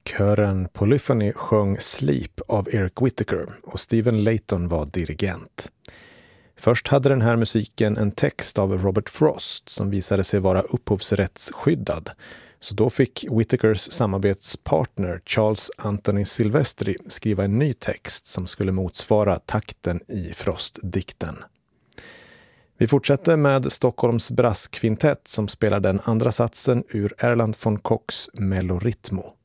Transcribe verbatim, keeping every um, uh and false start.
Kören Polyphony sjöng Sleep av Eric Whittaker och Stephen Layton var dirigent. Först hade den här musiken en text av Robert Frost som visade sig vara upphovsrättsskyddad. Så då fick Whittakers samarbetspartner Charles Anthony Silvestri skriva en ny text som skulle motsvara takten i Frost-dikten. Vi fortsätter med Stockholms brasskvintett som spelar den andra satsen ur Erland von Kochs Meloritmo.